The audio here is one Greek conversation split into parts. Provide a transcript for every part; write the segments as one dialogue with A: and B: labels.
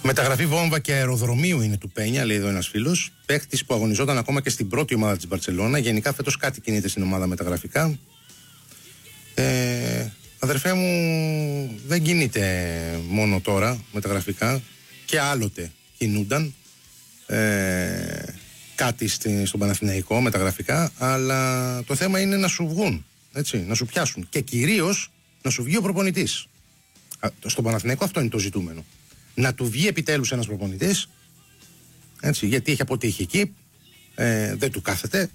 A: Μεταγραφή βόμβα και αεροδρομίου είναι του Πένια, λέει εδώ ένας φίλος. Παίκτης που αγωνιζόταν ακόμα και στην πρώτη ομάδα της Μπαρτσελώνα. Γενικά φέτος κάτι κινείται στην ομάδα μεταγραφικά. Αδερφέ μου, δεν κινείται μόνο τώρα μεταγραφικά. Και άλλοτε κινούνταν κάτι στον Παναθηναϊκό μεταγραφικά. Αλλά το θέμα είναι να σου βγουν, έτσι, να σου πιάσουν. Και κυρίως να σου βγει ο προπονητής. Στον Παναθηναϊκό αυτό είναι το ζητούμενο. Να του βγει επιτέλους ένας προπονητής, έτσι, γιατί έχει αποτύχει εκεί, δεν του κάθεται,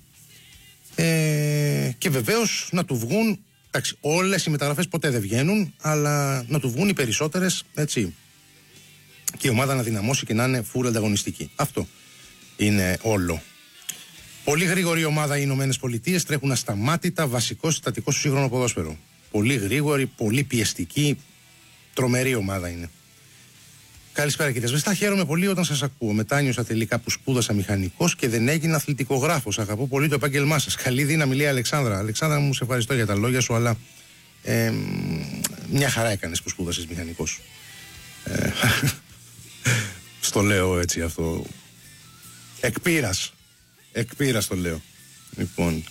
A: και βεβαίως να του βγουν, εντάξει, όλες οι μεταγραφές ποτέ δεν βγαίνουν, αλλά να του βγουν οι περισσότερες, έτσι, και η ομάδα να δυναμώσει και να είναι full ανταγωνιστική. Αυτό είναι όλο. Πολύ γρήγορη ομάδα οι Ηνωμένες Πολιτείες, τρέχουν ασταμάτητα, βασικό συστατικό στο σύγχρονο ποδόσφαιρο. Πολύ γρήγορη, πολύ πιεστική, τρομερή ομάδα είναι. Καλησπέρα κύριε Σβεστά, χαίρομαι πολύ όταν σας ακούω. Μετάνιωσα τελικά που σπούδασα μηχανικός και δεν έγινα αθλητικογράφος. Αγαπώ πολύ το επάγγελμά σας. Καλή δύναμη, λέει Αλεξάνδρα. Αλεξάνδρα μου, σε ευχαριστώ για τα λόγια σου, αλλά μια χαρά έκανες που σπούδασες μηχανικός. Στο λέω έτσι αυτό. Εκπείρας το λέω. Λοιπόν.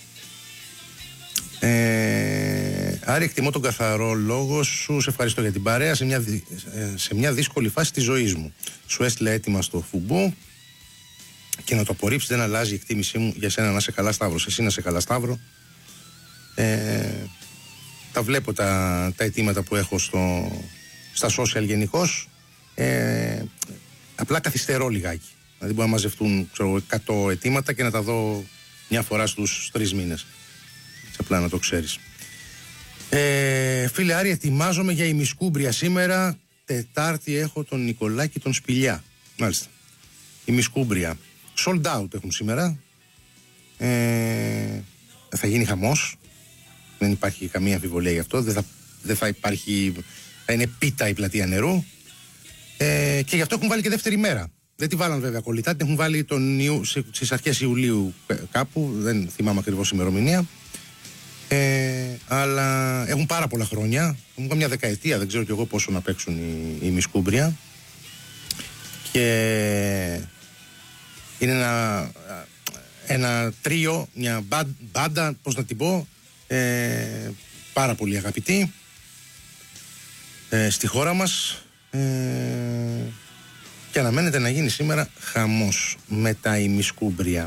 A: Άρα εκτιμώ τον καθαρό λόγο σου. Σε ευχαριστώ για την παρέα σε μια δύσκολη φάση της ζωής μου. Σου έστειλα έτοιμα στο Φουμπού και να το απορρίψεις δεν αλλάζει η εκτίμησή μου για σένα να είσαι καλά, Σταύρος. Εσύ να είσαι καλά, Σταύρο. Τα βλέπω τα αιτήματα που έχω στα social γενικώς. Απλά καθυστερώ λιγάκι. Δηλαδή μπορεί να μαζευτούν 100 αιτήματα και να τα δω μια φορά στους 3 μήνες. Έτσι απλά να το ξέρεις. Φίλε Άρη, ετοιμάζομαι για ημισκούμπρια σήμερα. Τετάρτη έχω τον Νικολάκη τον Σπηλιά. Μάλιστα. Ημισκούμπρια. Sold out έχουν σήμερα. Θα γίνει χαμός. Δεν υπάρχει καμία αμφιβολία γι' αυτό. Δεν θα υπάρχει. Θα είναι πίτα η πλατεία νερού. Και γι' αυτό έχουν βάλει και δεύτερη μέρα. Δεν τη βάλαν βέβαια κολλητά. Την έχουν βάλει στις αρχές Ιουλίου κάπου. Δεν θυμάμαι ακριβώς ημερομηνία. Αλλά έχουν πάρα πολλά χρόνια. Έχουν καμιά δεκαετία, δεν ξέρω κι εγώ πόσο να παίξουν οι ημισκούμπρια. Και είναι ένα τρίο, μια μπάντα, πώς να την πω, πάρα πολύ αγαπητή στη χώρα μας, και αναμένεται να γίνει σήμερα χαμός με τα ημισκούμπρια.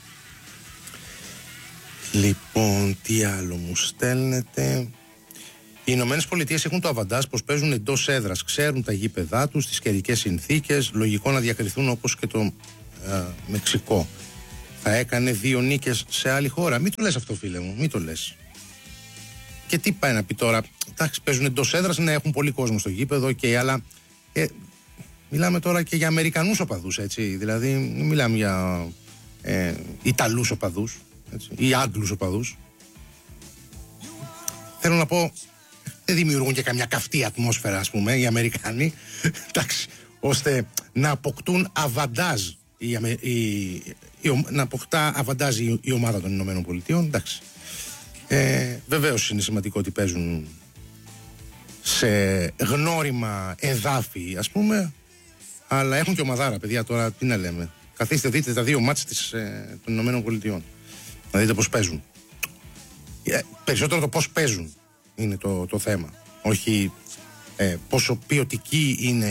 A: Λοιπόν, τι άλλο μου στέλνετε. Οι Ηνωμένες Πολιτείες έχουν το αβαντάζ πως παίζουν εντός έδρας. Ξέρουν τα γήπεδά τους, τις καιρικές συνθήκες. Λογικό να διακριθούν όπως και το Μεξικό. Θα έκανε 2 νίκες σε άλλη χώρα. Μην το λες αυτό, φίλε μου, μην το λες. Και τι πάει να πει τώρα. Εντάξει, παίζουν εντός έδρας, ναι, έχουν πολύ κόσμο στο γήπεδο και άλλα. Μιλάμε τώρα και για Αμερικανούς οπαδούς, έτσι. Δηλαδή, μιλάμε για Ιταλούς οπαδούς. Έτσι, ή Άγγλους οπαδούς. Θέλω να πω, δεν δημιουργούν και καμιά καυτή ατμόσφαιρα, ας πούμε, οι Αμερικάνοι, εντάξει, ώστε να αποκτούν αβαντάζ να αποκτά αβαντάζ η ομάδα των Ηνωμένων Πολιτείων. Εντάξει. Βεβαίως είναι σημαντικό ότι παίζουν σε γνώριμα εδάφη, ας πούμε, αλλά έχουν και ομαδάρα, παιδιά, τώρα τι να λέμε. Καθίστε, δείτε τα 2 μάτς των Ηνωμένων Πολιτείων. Να δείτε πώς παίζουν. Περισσότερο το πώς παίζουν είναι το θέμα. Όχι πόσο ποιοτική είναι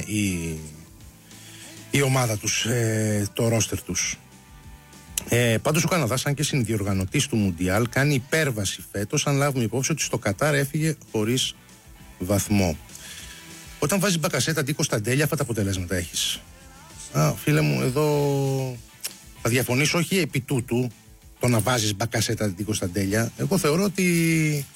A: η ομάδα τους, το ρόστερ τους. Πάντως ο Καναδάς, αν και συνδιοργανωτής του Μουντιάλ, κάνει υπέρβαση φέτος, αν λάβουμε υπόψη ότι στο Κατάρ έφυγε χωρίς βαθμό. Όταν βάζεις Μπακασέτα αντί Κωνσταντέλια, αυτά τα αποτελέσματα έχεις. Φίλε μου, εδώ θα διαφωνήσω, όχι επί τούτου το να βάζεις Μπακασέτα αντί Κωνσταντέλια. Εγώ θεωρώ ότι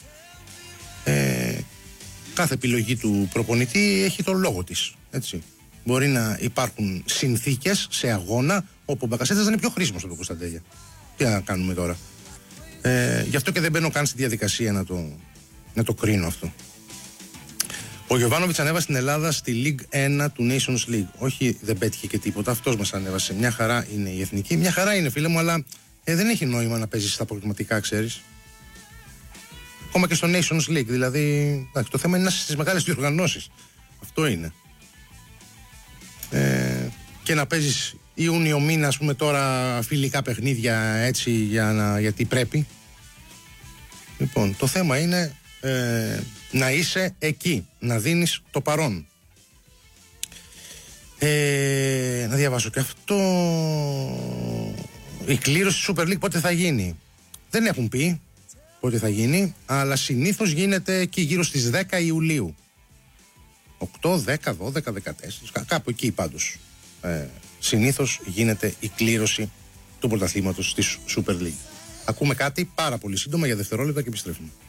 A: κάθε επιλογή του προπονητή έχει τον λόγο της, έτσι. Μπορεί να υπάρχουν συνθήκες σε αγώνα όπου ο Μπακασέτας δεν είναι πιο χρήσιμος από τον Κωνσταντέλια. Τι να κάνουμε τώρα. Γι' αυτό και δεν μπαίνω καν στη διαδικασία να το κρίνω αυτό. Ο Γιοβάνοβιτς ανέβασε στην Ελλάδα στη League 1 του Nations League. Όχι, δεν πέτυχε και τίποτα. Αυτός μας ανέβασε. Μια χαρά είναι η εθνική. Μια χαρά είναι, φίλε μου, αλλά δεν έχει νόημα να παίζεις στα προγραμματικά, ξέρεις. Ακόμα και στο Nations League. Δηλαδή, το θέμα είναι να είσαι στις μεγάλες διοργανώσεις. Αυτό είναι. και να παίζεις Ιούνιο μήνα, ας πούμε, τώρα φιλικά παιχνίδια έτσι γιατί πρέπει. Λοιπόν, το θέμα είναι να είσαι εκεί, να δίνεις το παρόν. Να διαβάσω και αυτό. Η κλήρωση Super League πότε θα γίνει? Δεν έχουν πει πότε θα γίνει, αλλά συνήθως γίνεται εκεί γύρω στις 10 Ιουλίου. 8, 10, 12, 14, κάπου εκεί πάντως. Συνήθως γίνεται η κλήρωση του πρωταθλήματος της Super League. Ακούμε κάτι πάρα πολύ σύντομα για δευτερόλεπτα και επιστρέφουμε.